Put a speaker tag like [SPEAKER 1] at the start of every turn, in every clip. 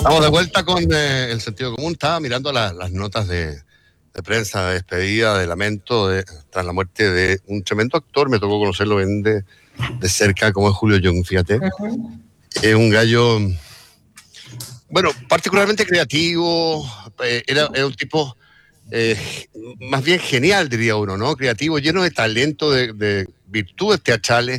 [SPEAKER 1] Estamos de vuelta con el sentido común. Estaba mirando las notas de prensa de despedida, de lamento, tras la muerte de un tremendo actor. Me tocó conocerlo bien de cerca, como es Julio Jung, fíjate. Es un gallo, bueno, particularmente creativo. Era un tipo más bien genial, diría uno, ¿no? Creativo, lleno de talento, de virtudes teatrales,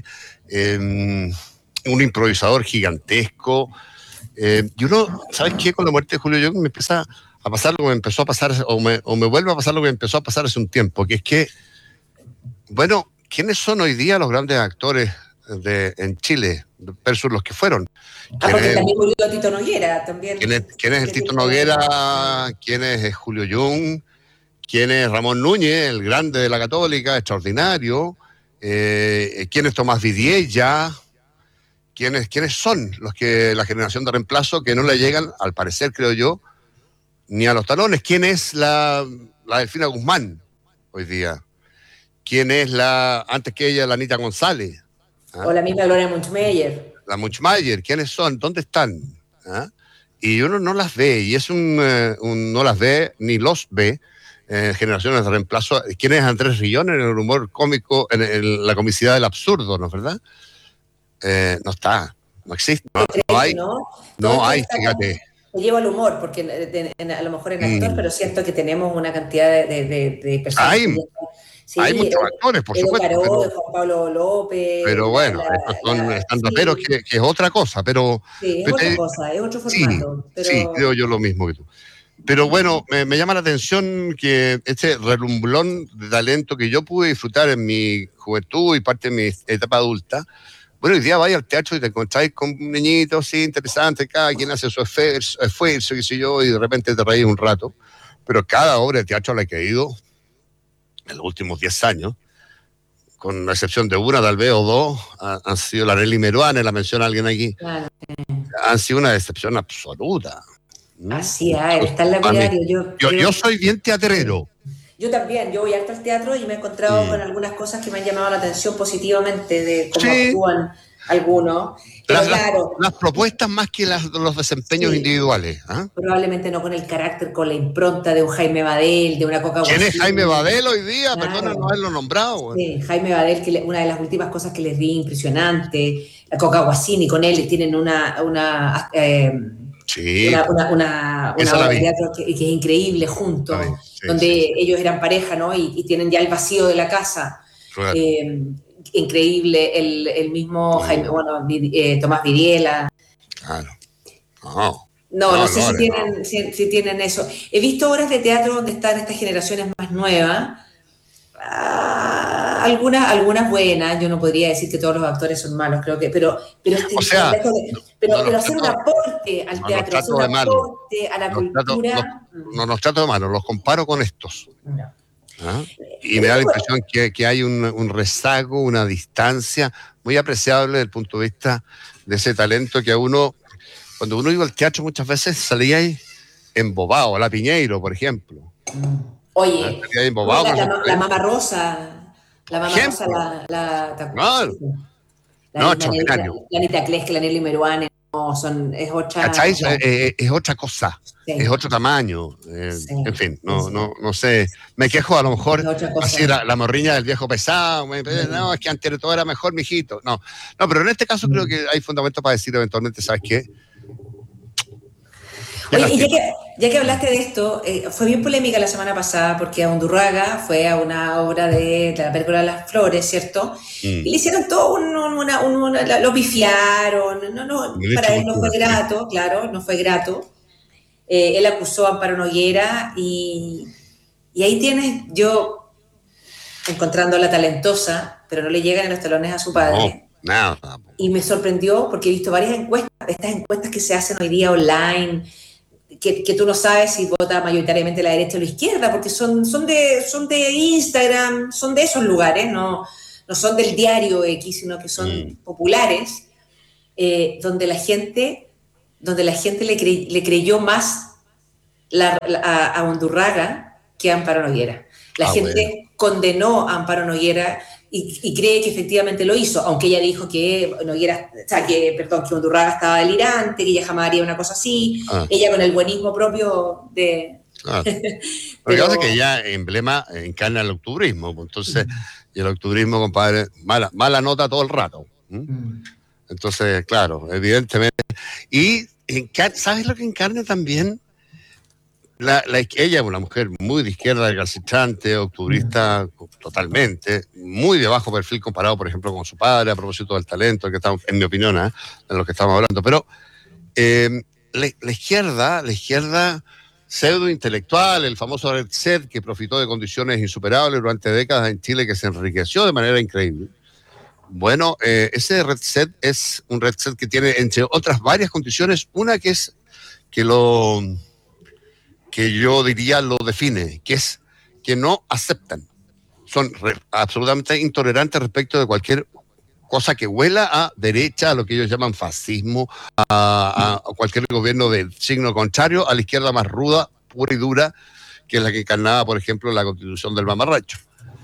[SPEAKER 1] un improvisador gigantesco. Y uno, ¿sabes qué? Con la muerte de Julio Jung me empieza a pasar lo que me empezó a pasar, o me vuelve a pasar lo que me empezó a pasar hace un tiempo, que es que, bueno, ¿quiénes son hoy día los grandes actores en Chile versus los que fueron?
[SPEAKER 2] Porque también murió Tito Noguera, también.
[SPEAKER 1] ¿Quién es el Tito Noguera? ¿Quién es Julio Jung? ¿Quién es Ramón Núñez, el grande de la Católica, extraordinario? ¿Quién es Tomás Vidiella? ¿Quiénes son los que la generación de reemplazo que no le llegan, al parecer, creo yo, ni a los talones? ¿Quién es la Delfina Guzmán hoy día? ¿Quién es antes que ella, la Anita González?
[SPEAKER 2] ¿Ah? O la misma Gloria Munchmeyer.
[SPEAKER 1] La Munchmeyer, ¿quiénes son? ¿Dónde están? ¿Ah? Y uno no las ve, y es no las ve, ni los ve, generaciones de reemplazo. ¿Quién es Andrés Rillón en el humor cómico, en la comicidad del absurdo, ¿no es verdad? No está, no existe, no hay, fíjate.
[SPEAKER 2] Me llevo al humor, porque a lo mejor es actor, pero siento que tenemos una cantidad de personas.
[SPEAKER 1] Hay muchos actores, por supuesto.
[SPEAKER 2] Caro, Juan Pablo López.
[SPEAKER 1] Pero bueno, estos son estandaperos que es otra cosa, pero...
[SPEAKER 2] Sí, es otra cosa, es otro formato.
[SPEAKER 1] Sí, creo yo lo mismo que tú. Pero bueno, me llama la atención que este relumbrón de talento que yo pude disfrutar en mi juventud y parte de mi etapa adulta. Bueno, hoy día vais al teatro y te encontráis con un niñito, sí, interesante, cada quien hace su esfuerzo, qué sé yo, y de repente te reís un rato. Pero cada obra de teatro a la que he ido en los últimos 10 años, con la excepción de una, tal vez, o dos, han sido la Nelly Meruane, la menciona alguien aquí, claro. Han sido una decepción absoluta.
[SPEAKER 2] Así es, está en la diario.
[SPEAKER 1] Yo soy bien teatrero.
[SPEAKER 2] Yo también, yo voy harto al teatro y me he encontrado con algunas cosas que me han llamado la atención positivamente de cómo actúan algunos.
[SPEAKER 1] Las propuestas más que los desempeños individuales. ¿Ah?
[SPEAKER 2] Probablemente no con el carácter, con la impronta de un Jaime Badel, de una Coca Guasini.
[SPEAKER 1] ¿Quién es Jaime Badel hoy día? Claro. Perdona no haberlo nombrado.
[SPEAKER 2] Sí, Jaime Badel, que una de las últimas cosas que les vi impresionante, la Coca Guasini, con él tienen una obra de teatro que es increíble juntos, donde ellos eran pareja, ¿no? Y tienen ya el vacío de la casa. Claro. Increíble, el mismo Jaime, Tomás Vidiella.
[SPEAKER 1] Claro.
[SPEAKER 2] No sé si tienen eso. He visto obras de teatro donde están estas generaciones más nuevas. Algunas buenas, yo no podría decir que todos los actores son malos, creo que, pero hacer un aporte al teatro, hacer un aporte a la cultura.
[SPEAKER 1] No los trato de malos, los comparo con estos. No. ¿Ah? Y me da la impresión que hay un rezago, una distancia muy apreciable desde el punto de vista de ese talento que a uno, cuando uno iba al teatro muchas veces salía ahí embobado, la Piñeiro, por ejemplo.
[SPEAKER 2] Oye, la Mama Rosa, la Anita Kleske, la Nelly Meruane, es otra.
[SPEAKER 1] ¿Cachai? Es otra cosa, es otro tamaño. En fin, no sé. Me quejo a lo mejor así la morriña del viejo pesado. No, es que antes todo era mejor, mijito. No, pero en este caso creo que hay fundamento para decir eventualmente, ¿sabes qué?
[SPEAKER 2] Oye, y ya que hablaste de esto, fue bien polémica la semana pasada porque a Undurraga fue a una obra de la película de las flores, ¿cierto? Y le hicieron todo lo pifiaron, para él no fue grato, claro, no fue grato. Él acusó a Amparo Noguera y ahí tienes yo encontrándola talentosa, pero no le llegan en los talones a su padre.
[SPEAKER 1] No, nada.
[SPEAKER 2] Y me sorprendió porque he visto varias encuestas, estas encuestas que se hacen hoy día online, que tú no sabes si vota mayoritariamente la derecha o la izquierda, porque son de Instagram, son de esos lugares, no son del diario X, sino que son populares, donde la gente le creyó más a Undurraga que a Amparo Noguera. La gente condenó a Amparo Noguera y cree que efectivamente lo hizo, aunque ella dijo que que Undurraga estaba delirante, que ella jamás haría una cosa así, ella con el buenismo propio de...
[SPEAKER 1] Claro. Lo que pasa es que ella encarna el octubrismo, entonces, y el octubrismo, compadre, mala nota todo el rato. Entonces, claro, evidentemente. Y ¿sabes lo que encarna también? Ella es una mujer muy de izquierda, recalcitrante, octubrista totalmente, muy de bajo perfil comparado, por ejemplo, con su padre, a propósito del talento, que estamos, en mi opinión, de lo que estamos hablando. Pero la izquierda pseudo-intelectual, el famoso Red Set, que profitó de condiciones insuperables durante décadas en Chile, que se enriqueció de manera increíble. Bueno, ese Red Set es un Red Set que tiene, entre otras varias condiciones, una que es que yo diría lo define, que es que no aceptan, son absolutamente intolerantes respecto de cualquier cosa que huela a derecha, a lo que ellos llaman fascismo, a cualquier gobierno de signo contrario, a la izquierda más ruda, pura y dura, que es la que encarnaba, por ejemplo, la Constitución del mamarracho.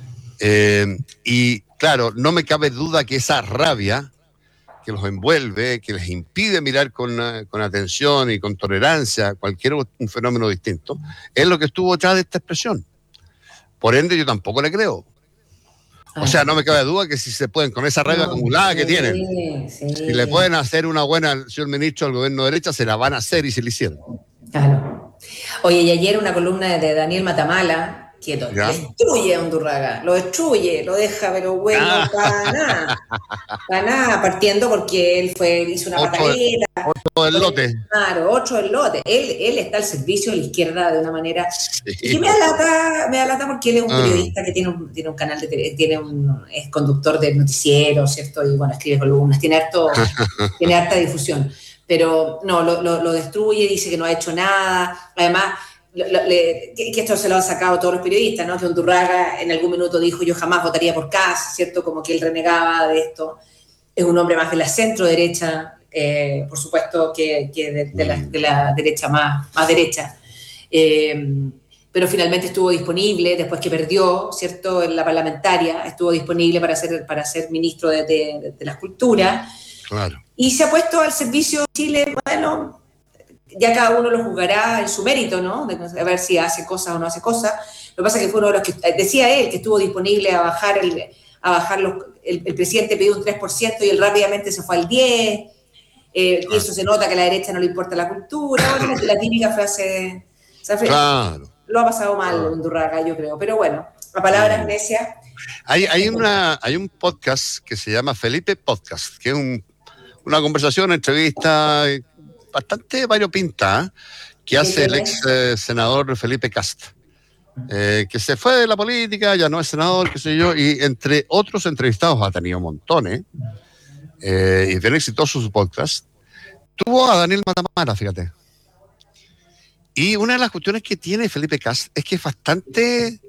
[SPEAKER 1] Y claro, no me cabe duda que esa rabia que los envuelve, que les impide mirar con atención y con tolerancia cualquier un fenómeno distinto, es lo que estuvo detrás de esta expresión. Por ende, yo tampoco le creo. O sea, no me cabe duda que si se pueden, con esa rabia acumulada que tienen, si le pueden hacer una buena, señor ministro, al gobierno de derecha, se la van a hacer y se le hicieron.
[SPEAKER 2] Claro. Oye, y ayer una columna de Daniel Matamala, que destruye a Undurraga, lo destruye, lo deja, pero bueno, para nada, partiendo porque él hizo una pataleta.
[SPEAKER 1] Otro del lote.
[SPEAKER 2] Claro, otro del lote. Él está al servicio de la izquierda de una manera... Sí. Y me da lata porque él es un periodista que tiene un canal de televisión, es conductor de noticieros, ¿cierto? Y bueno, escribe columnas, tiene harta difusión. Pero no, lo destruye, dice que no ha hecho nada. Además... que esto se lo han sacado todos los periodistas, ¿no? Que Undurraga en algún minuto dijo yo jamás votaría por Kast, ¿cierto? Como que él renegaba de esto. Es un hombre más de la centro derecha, por supuesto que de la derecha más derecha. Pero finalmente estuvo disponible, después que perdió, ¿cierto? En la parlamentaria, estuvo disponible para ser ministro de las culturas.
[SPEAKER 1] Claro.
[SPEAKER 2] Y se ha puesto al servicio de Chile, bueno... Ya cada uno lo juzgará en su mérito, ¿no? De ver si hace cosas o no hace cosas. Lo que pasa es que fue uno de los que, decía él, que estuvo disponible a bajar el presidente pidió un 3% y él rápidamente se fue al 10%, y eso se nota que a la derecha no le importa la cultura, la típica frase,
[SPEAKER 1] claro.
[SPEAKER 2] Lo ha pasado mal Undurraga, yo creo, pero bueno, a palabras necias.
[SPEAKER 1] Hay un podcast que se llama Felipe Podcast, que es una conversación, entrevista... bastante variopinta, que hace el ex senador Felipe Kast, que se fue de la política, ya no es senador, qué sé yo, y entre otros entrevistados ha tenido montones, y bien exitoso su podcast. Tuvo a Daniel Matamala, fíjate. Y una de las cuestiones que tiene Felipe Kast es que es bastante,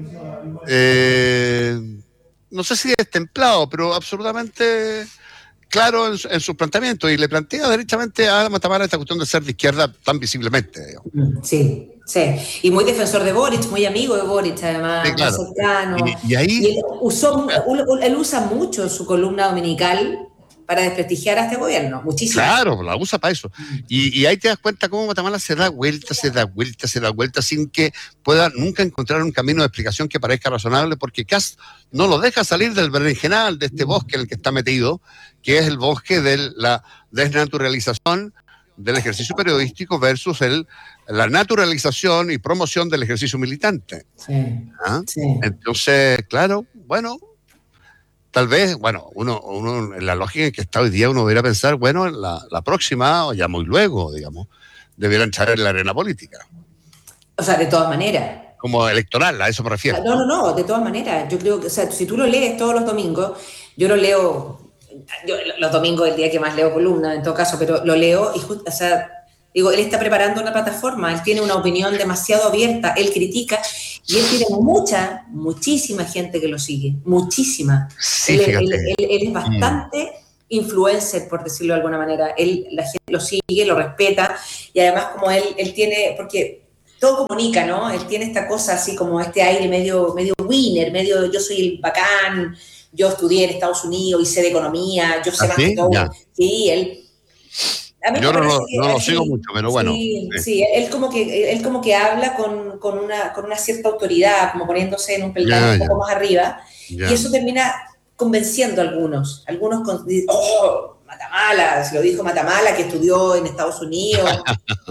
[SPEAKER 1] no sé si destemplado, pero absolutamente... claro en su planteamiento, y le plantea derechamente a Matamala esta cuestión de ser de izquierda tan visiblemente, digamos.
[SPEAKER 2] Sí, y muy defensor de Boric, muy amigo de Boric, además, sí, claro. Muy cercano.
[SPEAKER 1] Y ahí...
[SPEAKER 2] Y él usa mucho su columna dominical para desprestigiar a este gobierno, muchísimo.
[SPEAKER 1] Claro, la usa para eso. Y ahí te das cuenta cómo Matamala se da vuelta sin que pueda nunca encontrar un camino de explicación que parezca razonable, porque Kast no lo deja salir del berenjenal, de este bosque en el que está metido, que es el bosque de la desnaturalización del ejercicio periodístico versus la naturalización y promoción del ejercicio militante.
[SPEAKER 2] Sí.
[SPEAKER 1] Entonces, claro, bueno... Tal vez, bueno, uno en la lógica en que está hoy día uno debería pensar, bueno, la próxima, o ya muy luego, digamos, debieran entrar en la arena política.
[SPEAKER 2] O sea, de todas maneras.
[SPEAKER 1] Como electoral, a eso me refiero.
[SPEAKER 2] No, de todas maneras. Yo creo que, o sea, si tú lo lees todos los domingos, yo lo leo, los domingos es el día que más leo columna, en todo caso, pero lo leo y justo, o sea, digo, él está preparando una plataforma, él tiene una opinión demasiado abierta, él critica, y él tiene muchísima gente que lo sigue, muchísima.
[SPEAKER 1] Sí,
[SPEAKER 2] él es bastante influencer, por decirlo de alguna manera. La gente lo sigue, lo respeta, y además como él tiene, porque todo comunica, ¿no? Él tiene esta cosa así como este aire medio winner, medio yo soy el bacán, yo estudié en Estados Unidos y sé de economía, yo sé más que todo. Sí, él...
[SPEAKER 1] Yo no lo sigo mucho, pero bueno.
[SPEAKER 2] Sí, él como que habla con una cierta autoridad, como poniéndose en un peldaño un poco más arriba, y eso termina convenciendo a algunos. Algunos Matamala, se lo dijo Matamala, que estudió en Estados Unidos,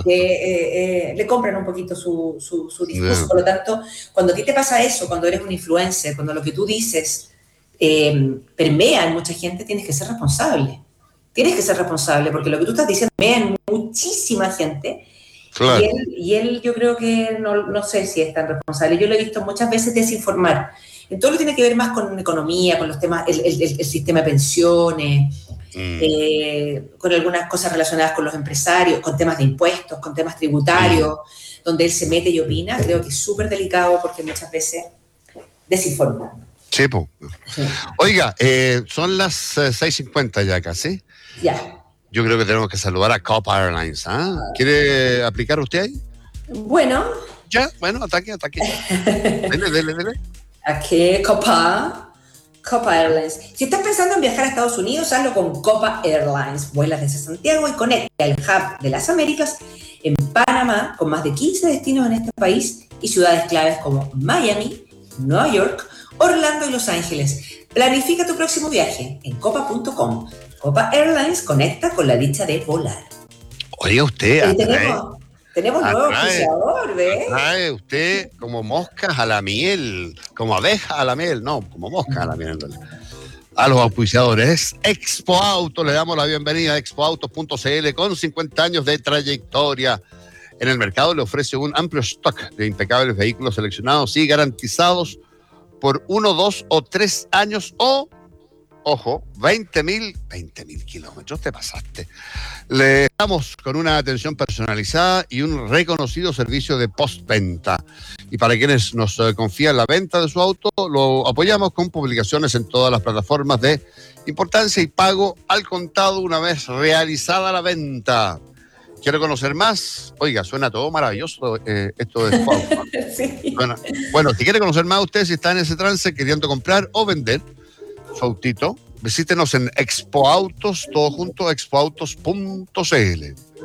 [SPEAKER 2] que le compran un poquito su discurso. Por lo tanto, cuando a ti te pasa eso, cuando eres un influencer, cuando lo que tú dices permea en mucha gente, tienes que ser responsable. Tienes que ser responsable, porque lo que tú estás diciendo permea en muchísima gente. Claro. Y él yo creo que no sé si es tan responsable. Yo lo he visto muchas veces desinformar. En todo lo que tiene que ver más con economía, con los temas, el sistema de pensiones, con algunas cosas relacionadas con los empresarios, con temas de impuestos, con temas tributarios, donde él se mete y opina. Creo que es súper delicado porque muchas veces desinforma.
[SPEAKER 1] Sí, po. Sí. Oiga, son las 6:50 ya casi.
[SPEAKER 2] Ya.
[SPEAKER 1] Yo creo que tenemos que saludar a Copa Airlines. ¿Quiere aplicar usted ahí?
[SPEAKER 2] Bueno.
[SPEAKER 1] Ya, bueno, ataque. Dele.
[SPEAKER 2] Aquí, Copa Airlines. Si estás pensando en viajar a Estados Unidos, hazlo con Copa Airlines. Vuelas desde Santiago y conecta el hub de las Américas en Panamá, con más de 15 destinos en este país y ciudades claves como Miami, Nueva York, Orlando y Los Ángeles. Planifica tu próximo viaje en copa.com. Copa Airlines conecta con la dicha de volar.
[SPEAKER 1] Oiga usted,
[SPEAKER 2] tenemos nuevo auspiciador, ¿ves?
[SPEAKER 1] Trae usted como moscas a la miel, como abejas a la miel, no, como moscas a la miel. A los auspiciadores. Expo Auto, le damos la bienvenida a expoautos.cl, con 50 años de trayectoria en el mercado. Le ofrece un amplio stock de impecables vehículos seleccionados y garantizados por 1, 2 o 3 años o, ojo, 20.000 kilómetros, te pasaste. Le damos con una atención personalizada y un reconocido servicio de postventa. Y para quienes nos confían la venta de su auto, lo apoyamos con publicaciones en todas las plataformas de importancia y pago al contado una vez realizada la venta. ¿Quiere conocer más? Oiga, suena todo maravilloso esto de Expo Auto. Sí. Bueno, si quiere conocer más usted, si está en ese trance queriendo comprar o vender su autito, visítenos en Expo Autos, todo junto, expoautos.cl.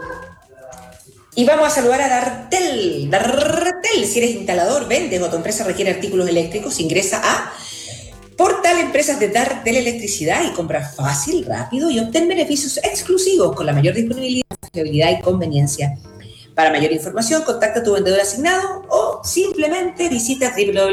[SPEAKER 2] Y vamos a saludar a Dartel. Dartel, si eres instalador, vendes o tu empresa requiere artículos eléctricos, ingresa a Portal Empresas de Dartel Electricidad y compra fácil, rápido y obtén beneficios exclusivos con la mayor disponibilidad, confiabilidad y conveniencia. Para mayor información, contacta a tu vendedor asignado o simplemente visita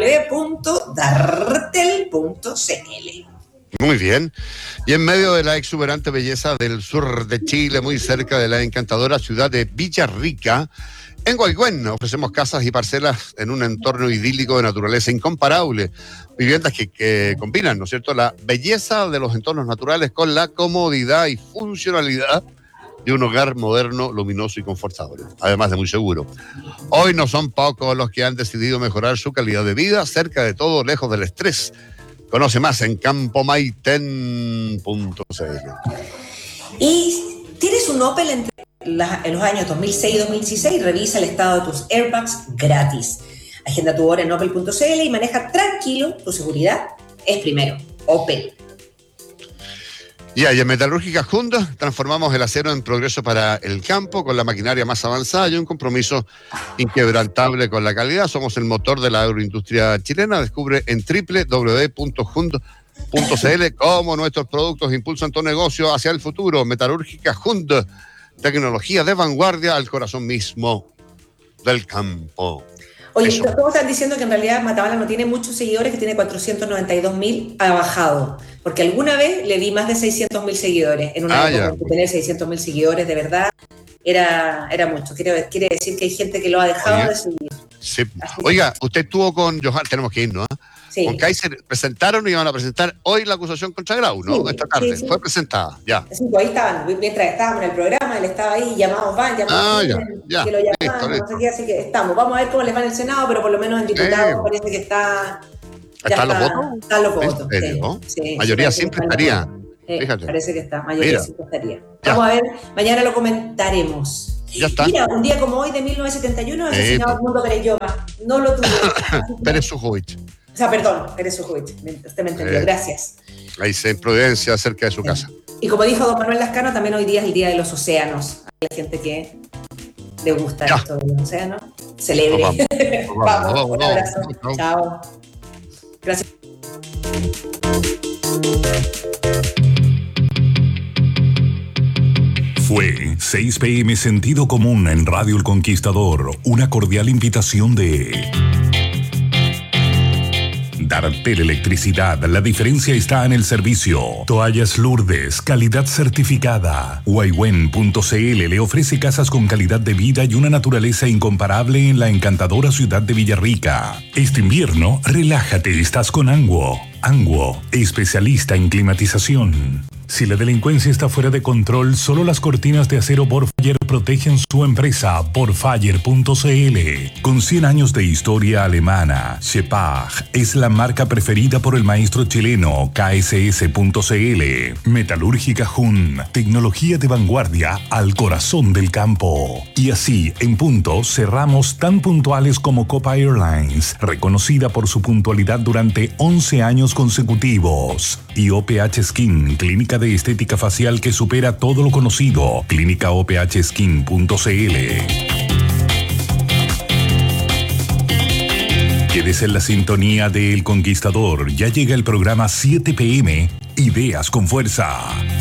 [SPEAKER 2] www.dartel.cl.
[SPEAKER 1] Muy bien. Y en medio de la exuberante belleza del sur de Chile, muy cerca de la encantadora ciudad de Villarrica, en Guaygüen ofrecemos casas y parcelas en un entorno idílico de naturaleza incomparable. Viviendas que combinan, ¿no es cierto?, la belleza de los entornos naturales con la comodidad y funcionalidad de un hogar moderno, luminoso y confortable, además de muy seguro. Hoy no son pocos los que han decidido mejorar su calidad de vida, cerca de todo, lejos del estrés. Conoce más en campomaiten.cl.
[SPEAKER 2] Y tienes un Opel en los años 2006 y 2016, revisa el estado de tus airbags gratis. Agenda tu hora en opel.cl y maneja tranquilo, tu seguridad es primero. Opel.
[SPEAKER 1] Y en Metalúrgica Junta transformamos el acero en progreso para el campo con la maquinaria más avanzada y un compromiso inquebrantable con la calidad. Somos el motor de la agroindustria chilena. Descubre en www.junta.cl cómo nuestros productos impulsan tu negocio hacia el futuro. Metalúrgica Junta, tecnología de vanguardia al corazón mismo del campo.
[SPEAKER 2] Oye, todos están diciendo que en realidad Matamala no tiene muchos seguidores, que tiene 492.000, ha bajado. Porque alguna vez le di más de 600.000 seguidores. En una época que tener 600.000 seguidores, de verdad, era mucho. Quiere decir que hay gente que lo ha dejado de seguir.
[SPEAKER 1] Sí. Oiga, usted estuvo con Johan, tenemos que irnos, ¿eh? Sí. Con Kaiser presentaron y iban a presentar hoy la acusación contra Grau, ¿no? Sí, esta tarde. Sí. Fue presentada, ya.
[SPEAKER 2] Sí, pues ahí estaban, mientras estábamos en el programa, él estaba ahí, llamados van, que lo llamaban, no sé qué, así que estamos. Vamos a ver cómo les va en el Senado, pero por lo menos en diputados parece que está...
[SPEAKER 1] ¿Están los votos?
[SPEAKER 2] Están los votos.
[SPEAKER 1] Sí, mayoría siempre estaría.
[SPEAKER 2] Fíjate. Parece que está, mayoría siempre estaría. Vamos a ver, mañana lo comentaremos.
[SPEAKER 1] Ya está.
[SPEAKER 2] Mira, un día como hoy de 1971 asesinado Edmundo Pérez Lloma. No lo tuve.
[SPEAKER 1] Pérez Sujovic.
[SPEAKER 2] O sea, perdón, Pérez Sujovic, usted me entendió, gracias.
[SPEAKER 1] Ahí en Providencia, cerca de su casa.
[SPEAKER 2] Y como dijo don Manuel Lascano, también hoy día es el Día de los Océanos. Hay gente que le gusta esto de los océanos. Celebre. Vamos, un abrazo. Chao. Gracias.
[SPEAKER 3] Fue 6 p.m. Sentido Común en Radio El Conquistador. Una cordial invitación de Dartel Electricidad. La diferencia está en el servicio. Toallas Lourdes, calidad certificada. Waywen.cl le ofrece casas con calidad de vida y una naturaleza incomparable en la encantadora ciudad de Villarrica. Este invierno, relájate, estás con Anguo. Anguo, especialista en climatización. Si la delincuencia está fuera de control, solo las cortinas de acero Borfire protegen su empresa. Borfire.cl. Con 100 años de historia alemana, Shepag es la marca preferida por el maestro chileno. KSS.cl. Metalúrgica Jun. Tecnología de vanguardia al corazón del campo. Y así, en punto, cerramos tan puntuales como Copa Airlines, reconocida por su puntualidad durante 11 años consecutivos. Y OPH Skin, clínica de estética facial que supera todo lo conocido. clínicaophskin.cl. Quédese en la sintonía de El Conquistador. Ya llega el programa 7 p.m. Ideas con Fuerza.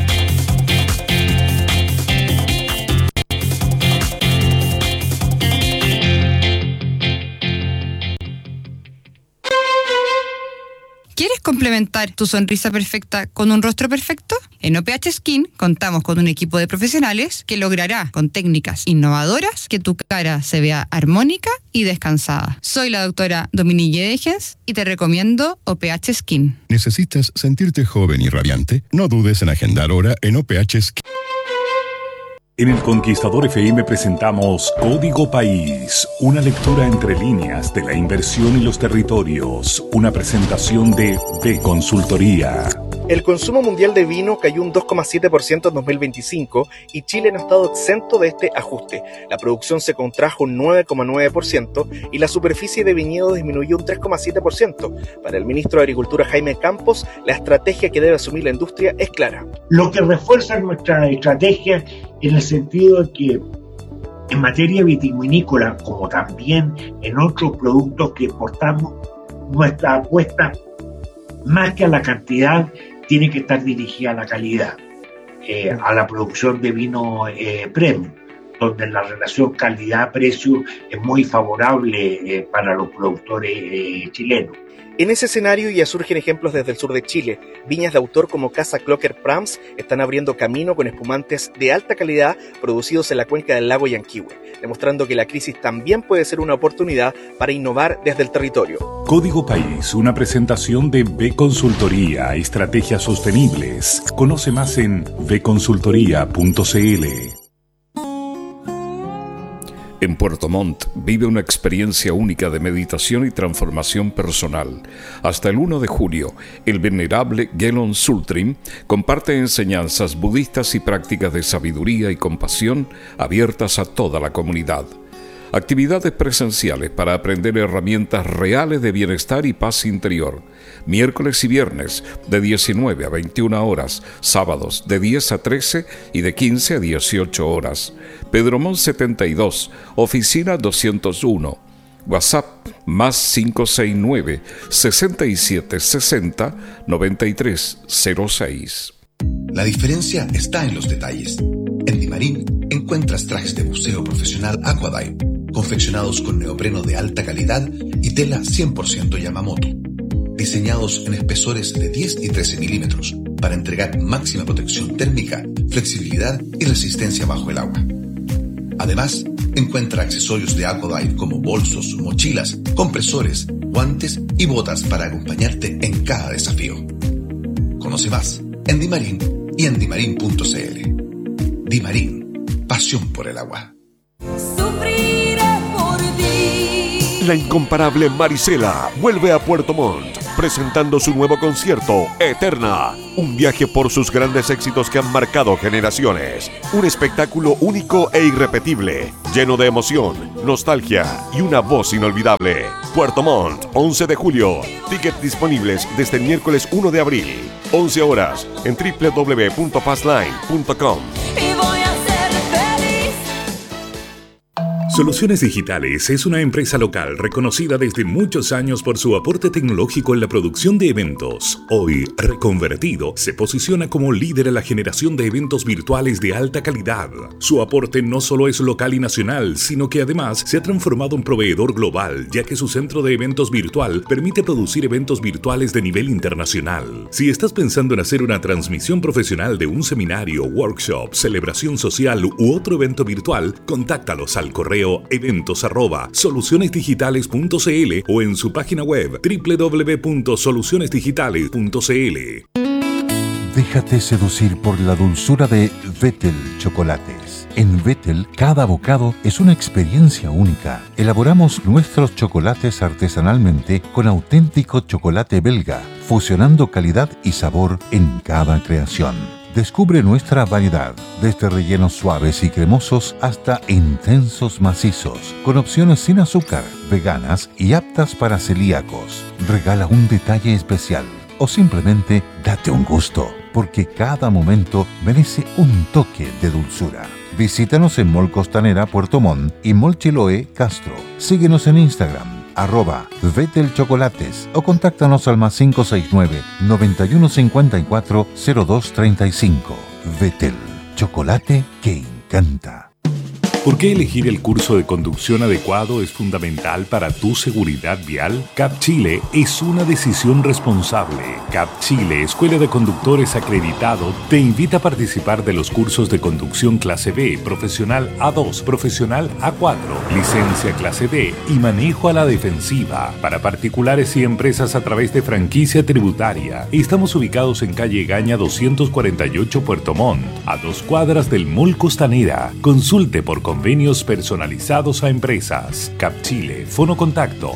[SPEAKER 4] ¿Quieres complementar tu sonrisa perfecta con un rostro perfecto? En OPH Skin contamos con un equipo de profesionales que logrará, con técnicas innovadoras, que tu cara se vea armónica y descansada. Soy la doctora Dominique Degens y te recomiendo OPH Skin.
[SPEAKER 5] ¿Necesitas sentirte joven y radiante? No dudes en agendar hora en OPH Skin.
[SPEAKER 3] En El Conquistador FM presentamos Código País, una lectura entre líneas de la inversión y los territorios, una presentación de B Consultoría.
[SPEAKER 6] El consumo mundial de vino cayó un 2,7% en 2025 y Chile no ha estado exento de este ajuste. La producción se contrajo un 9,9% y la superficie de viñedo disminuyó un 3,7%. Para el ministro de Agricultura Jaime Campos, la estrategia que debe asumir la industria es clara.
[SPEAKER 7] Lo que refuerza nuestra estrategia en el sentido de que en materia vitivinícola, como también en otros productos que exportamos, nuestra apuesta, más que a la cantidad, tiene que estar dirigida a la calidad, a la producción de vino premium, donde la relación calidad-precio es muy favorable para los productores chilenos.
[SPEAKER 6] En ese escenario ya surgen ejemplos desde el sur de Chile. Viñas de autor como Casa Clocker Prams están abriendo camino con espumantes de alta calidad producidos en la cuenca del lago Yanquihue, demostrando que la crisis también puede ser una oportunidad para innovar desde el territorio.
[SPEAKER 3] Código País, una presentación de B Consultoría, estrategias sostenibles. Conoce más en bconsultoría.cl. En Puerto Montt vive una experiencia única de meditación y transformación personal. Hasta el 1 de julio, el venerable Gelon Sultrim comparte enseñanzas budistas y prácticas de sabiduría y compasión abiertas a toda la comunidad. Actividades presenciales para aprender herramientas reales de bienestar y paz interior. Miércoles y viernes de 19 a 21 horas, sábados de 10 a 13 y de 15 a 18 horas. Pedro Montt 72, oficina 201. WhatsApp más 569-6760-9306.
[SPEAKER 8] La diferencia está en los detalles. En Dimarín encuentras trajes de buceo profesional Aquadive, confeccionados con neopreno de alta calidad y tela 100% Yamamoto, diseñados en espesores de 10 y 13 milímetros para entregar máxima protección térmica, flexibilidad y resistencia bajo el agua. Además, encuentra accesorios de Aquadive como bolsos, mochilas, compresores, guantes y botas para acompañarte en cada desafío. Conoce más en Dimarín y en dimarin.cl. Dimarín, pasión por el agua.
[SPEAKER 9] Sufriré por ti. La incomparable Marisela vuelve a Puerto Montt, presentando su nuevo concierto, Eterna. Un viaje por sus grandes éxitos que han marcado generaciones. Un espectáculo único e irrepetible, lleno de emoción, nostalgia y una voz inolvidable. Puerto Montt, 11 de julio. Tickets disponibles desde el miércoles 1 de abril. 11 horas en www.passline.com.
[SPEAKER 3] Soluciones Digitales es una empresa local reconocida desde muchos años por su aporte tecnológico en la producción de eventos. Hoy, reconvertido, se posiciona como líder en la generación de eventos virtuales de alta calidad. Su aporte no solo es local y nacional, sino que además se ha transformado en proveedor global, ya que su centro de eventos virtual permite producir eventos virtuales de nivel internacional. Si estás pensando en hacer una transmisión profesional de un seminario, workshop, celebración social u otro evento virtual, contáctalos al correo eventos@solucionesdigitales.cl o en su página web www.solucionesdigitales.cl.
[SPEAKER 10] Déjate seducir por la dulzura de Vettel Chocolates. En Vettel, cada bocado es una experiencia única. Elaboramos nuestros chocolates artesanalmente con auténtico chocolate belga, fusionando calidad y sabor en cada creación. Descubre nuestra variedad, desde rellenos suaves y cremosos hasta intensos macizos, con opciones sin azúcar, veganas y aptas para celíacos. Regala un detalle especial o simplemente date un gusto, porque cada momento merece un toque de dulzura. Visítanos en Mall Costanera Puerto Montt y Mall Chiloé Castro. Síguenos en Instagram @Vettel Chocolates o contáctanos al +569 9154 0235. Vettel, chocolate que encanta.
[SPEAKER 3] ¿Por qué elegir el curso de conducción adecuado es fundamental para tu seguridad vial? CAP Chile es una decisión responsable. CAP Chile, Escuela de Conductores Acreditado, te invita a participar de los cursos de conducción clase B, profesional A2, profesional A4, licencia clase D y manejo a la defensiva para particulares y empresas a través de franquicia tributaria. Estamos ubicados en calle Gaña 248 Puerto Montt, a 2 cuadras del Mall Costanera. Consulte por convenios personalizados a empresas. CAP Chile, fono contacto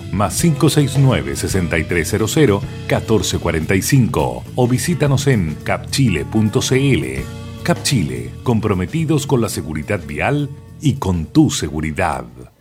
[SPEAKER 3] +569-6300-1445 o visítanos en capchile.cl. CAP Chile, comprometidos con la seguridad vial y con tu seguridad.